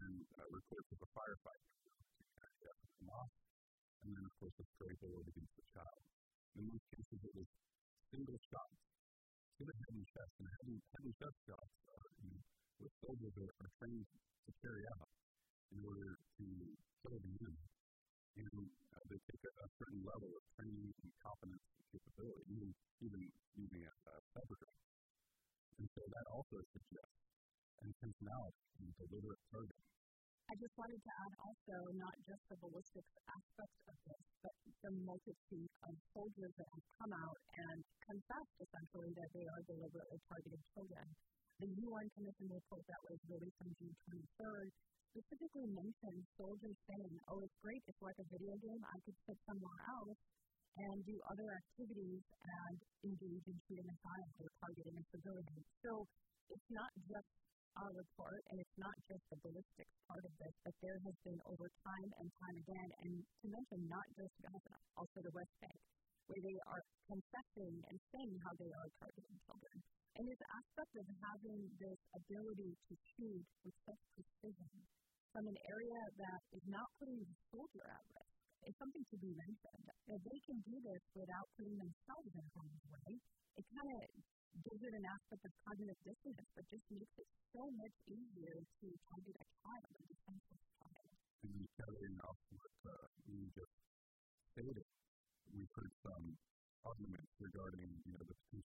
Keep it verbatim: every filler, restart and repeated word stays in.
then uh, reports of a firefight to carry out the loss, and then, of course, a stray bullet against the child. In most cases, it was single shots to the head and chest, and head and, head and chest shots are, you know, what soldiers are, are trained to carry out in order to kill the enemy. And uh, they take a, a certain level of training and competence and capability, even, even using a, a pepper gun. And so that also suggests intentionality and deliberate targeting. I just wanted to add also not just the ballistics aspects of this, but the multitude of soldiers that have come out and confessed essentially that they are deliberately targeting children. The U N Commission report that was released on June twenty-third specifically mentioned soldiers saying, oh, it's great, it's like a video game, I could sit somewhere else and do other activities and engage in shooting and fire or targeting a civilian. So it's not just our report, and it's not just the ballistics part of this, but there has been over time and time again, and to mention not just Gaza, also the West Bank, where they are confessing and saying how they are targeting children. And this aspect of having this ability to shoot with such precision from an area that is not putting the soldier at risk is something to be mentioned. If they can do this without putting themselves in harm's way, it kind of gives it an aspect of cognitive dissonance, but just makes it so much easier to target a child, a defenseless child. And then carrying off what uh, you just stated, we've heard some arguments regarding, you know, the potential